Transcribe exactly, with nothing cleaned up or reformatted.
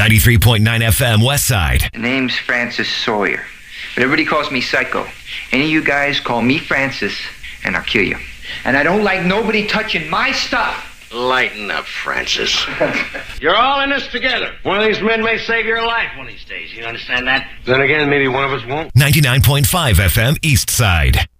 ninety-three point nine F M West Side. The name's Francis Sawyer, but everybody calls me Psycho. Any of you guys call me Francis, and I'll kill you. And I don't like nobody touching my stuff. Lighten up, Francis. You're all in this together. One of these men may save your life one of these days. You understand that? Then again, maybe one of us won't. ninety-nine point five F M East Side.